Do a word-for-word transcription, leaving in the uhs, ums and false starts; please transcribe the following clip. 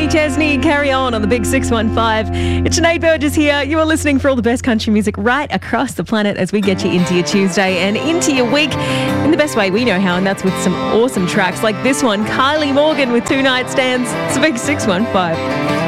Chesney, Carry On on the Big six one five. It's Sinead Burgess here. You are listening for all the best country music right across the planet as we get you into your Tuesday and into your week in the best way we know how, and that's with some awesome tracks like this one, Kylie Morgan with Two Night Stands. It's the Big six one five.